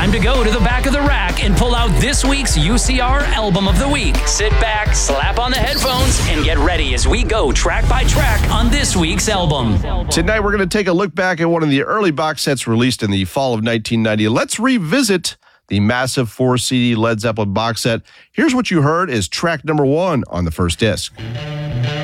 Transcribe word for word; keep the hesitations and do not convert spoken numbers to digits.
time to go to the back of the rack and pull out this week's U C R Album of the Week. Sit back, slap on the headphones, and get ready as we go track by track on this week's album. Tonight, we're going to take a look back at one of the early box sets released in the fall of nineteen ninety. Let's revisit the massive four-C D Led Zeppelin box set. Here's what you heard is track number one on the first disc.